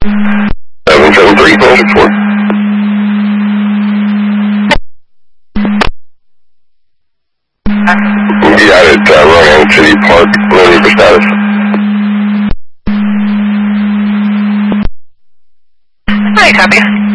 773, 464. You got it, Rowan City Park, looking for status. Hi, copy.